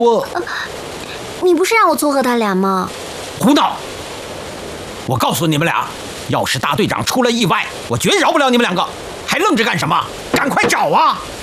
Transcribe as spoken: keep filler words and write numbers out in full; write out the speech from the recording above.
我， 你不是让我撮合他俩吗？ 胡闹！我告诉你们俩，要是大队长出了意外，我绝饶不了你们两个，还愣着干什么？赶快找啊！